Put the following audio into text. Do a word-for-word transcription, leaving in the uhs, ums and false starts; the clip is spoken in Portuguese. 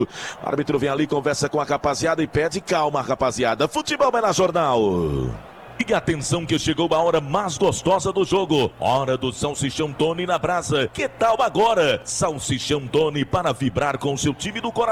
O árbitro vem ali, conversa com a rapaziada e pede calma, rapaziada. Futebol é na Jornal. E atenção que chegou a hora mais gostosa do jogo. Hora do Salsichão Tony na brasa. Que tal agora? Salsichão Tony para vibrar com seu time do coração.